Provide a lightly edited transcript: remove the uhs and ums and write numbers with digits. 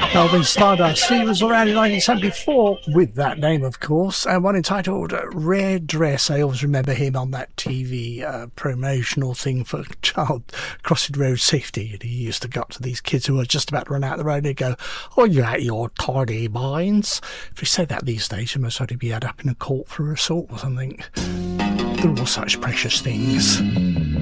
Melvin Stardust. He was around in 1974 with that name, of course, and one entitled Rare Dress. I always remember him on that TV promotional thing for child crossing road safety. And he used to go up to these kids who were just about to run out the road and he'd go, "Oh, you out your tiny minds?" If you say that these days, you must certainly be had up in a court for assault or something. They're all such precious things.